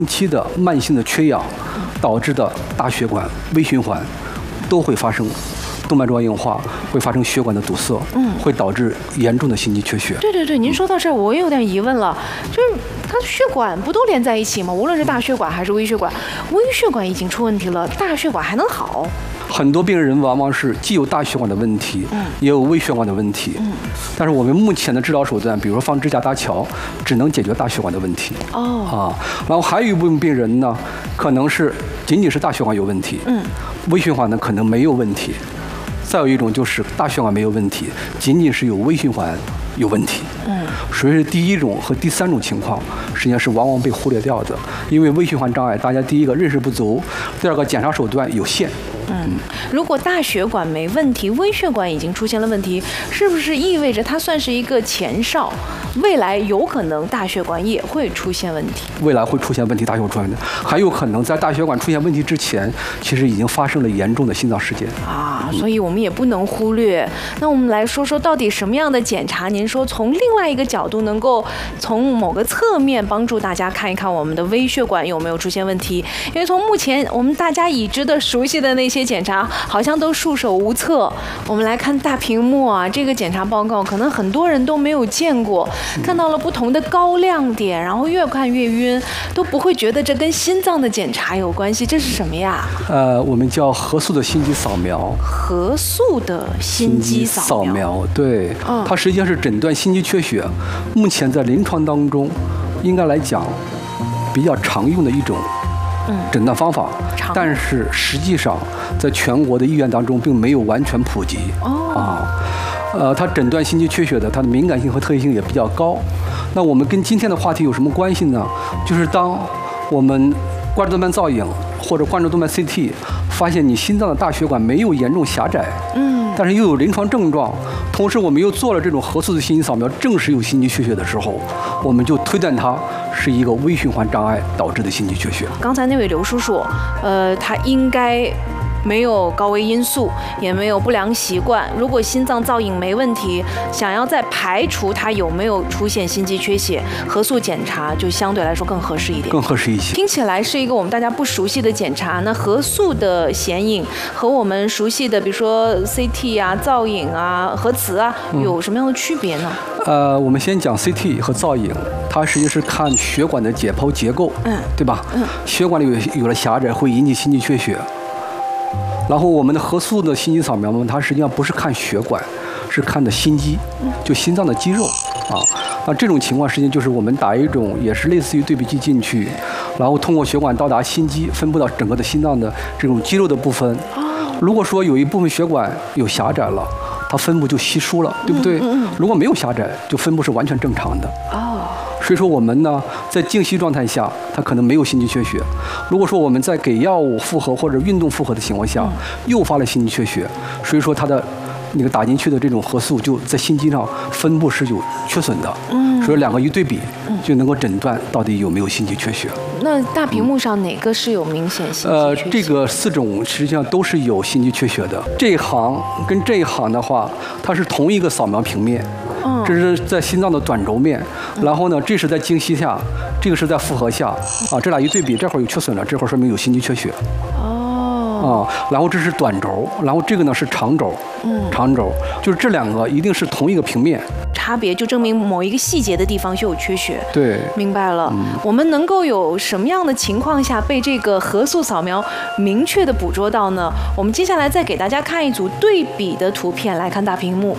长期的慢性的缺氧导致的大血管微循环都会发生动脉粥样硬化，会发生血管的堵塞，会导致严重的心肌缺血。 对，您说到这儿，我有点疑问了，就是它血管不都连在一起吗？无论是大血管还是微血管，微血管已经出问题了，大血管还能好？ 很多病人往往是既有大血管的问题，也有微血管的问题。但是我们目前的治疗手段，比如说放支架搭桥，只能解决大血管的问题。然后还有一部分病人呢，可能是仅仅是大血管有问题，微血管呢可能没有问题。再有一种就是大血管没有问题，仅仅是有微循环有问题。所以是第一种和第三种情况，实际上是往往被忽略掉的。因为微循环障碍，大家第一个认识不足，第二个检查手段有限。 如果大血管没问题，微血管已经出现了问题，是不是意味着它算是一个前兆？未来有可能大血管也会出现问题？ 未来会出现问题，大血管出现问题，还有可能在大血管出现问题之前，其实已经发生了严重的心脏事件所以我们也不能忽略。那我们来说说，到底什么样的检查？您说从另外一个角度，能够从某个侧面帮助大家看一看我们的微血管有没有出现问题？因为从目前我们大家已知的、熟悉的那些检查，好像都束手无策。我们来看大屏幕啊，这个检查报告可能很多人都没有见过，看到了不同的高亮点，然后越看越晕，都不会觉得这跟心脏的检查有关系。这是什么呀？ 我们叫核素的心肌扫描。 核素的心肌扫描， 对，它实际上是诊断心肌缺血。目前在临床当中，应该来讲比较常用的一种诊断方法，但是实际上在全国的医院当中并没有完全普及。它诊断心肌缺血的，它的敏感性和特异性也比较高。那我们跟今天的话题有什么关系呢？就是当我们冠状动脉造影或者冠状动脉 CT 发现你心脏的大血管没有严重狭窄，但是又有临床症状，同时我们又做了这种核素的心肌扫描，证实有心肌缺血的时候，我们就推断它是一个微循环障碍导致的心肌缺血。 刚才那位刘叔叔，他应该没有高危因素，也没有不良习惯。如果心脏造影没问题，想要再排除他有没有出现心肌缺血，核素检查就相对来说更合适一点。 更合适一些。 听起来是一个我们大家不熟悉的检查。那核素的显影和我们熟悉的，比如说 CT 啊、造影啊、核磁啊，有什么样的区别呢？ 我们先讲 CT 和造影，它实际是看血管的解剖结构，对吧？血管里有了狭窄会引起心肌缺血。然后我们的核素的心肌扫描呢，它实际上不是看血管，是看的心肌，就心脏的肌肉那这种情况实际上就是我们打一种也是类似于对比剂进去，然后通过血管到达心肌，分布到整个的心脏的这种肌肉的部分。如果说有一部分血管有狭窄了，它分布就稀疏了，对不对？如果没有狭窄，就分布是完全正常的。所以说我们呢，在静息状态下，它可能没有心肌缺血。如果说我们在给药物负荷或者运动负荷的情况下，诱发了心肌缺血，所以说它的那个打进去的这种核素就在心肌上分布是有缺损的。所以两个一对比，就能够诊断到底有没有心肌缺血。 那大屏幕上哪个是有明显心肌缺血？ 这个4种实际上都是有心肌缺血的。这一行跟这一行的话，它是同一个扫描平面。这是在心脏的短轴面，然后呢，这是在静息下，这个是在负荷下，这俩一对比，这会儿有缺损了，这会儿说明有心肌缺血。然后这是短轴，然后这个呢是长轴，长轴就是这两个一定是同一个平面。 差别就证明某一个细节的地方就有缺血。 对， 明白了。我们能够有什么样的情况下被这个核素扫描明确的捕捉到呢？我们接下来再给大家看一组对比的图片，来看大屏幕。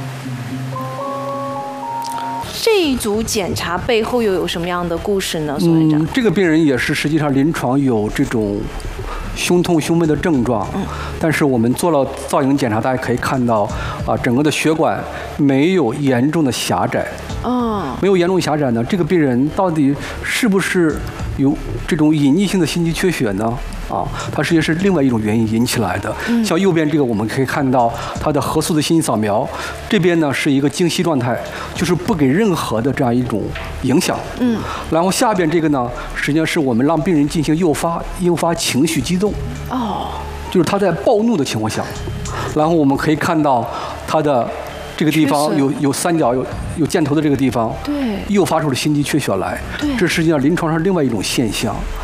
这一组检查背后又有什么样的故事呢？宋院长， 这个病人也是实际上临床有这种胸痛、胸闷的症状，但是我们做了造影检查，大家可以看到整个的血管没有严重的狭窄。没有严重狭窄呢，这个病人到底是不是有这种隐匿性的心肌缺血呢？它实际是另外一种原因引起来的。像右边这个，我们可以看到它的核素的心肌扫描，这边呢是一个静息状态，就是不给任何的这样一种影响。然后下边这个呢，实际上是我们让病人进行诱发情绪激动。就是他在暴怒的情况下，然后我们可以看到他的这个地方有三角有箭头的这个地方，诱发出了心肌缺血来。这实际上临床上另外一种现象。